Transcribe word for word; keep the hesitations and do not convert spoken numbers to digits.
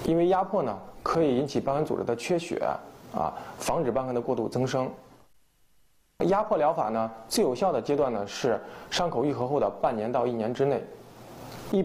因为压迫呢可以引起瘢痕组织的缺血啊，防止瘢痕的过度增生。压迫疗法呢最有效的阶段呢是伤口愈合后的半年到一年之内。一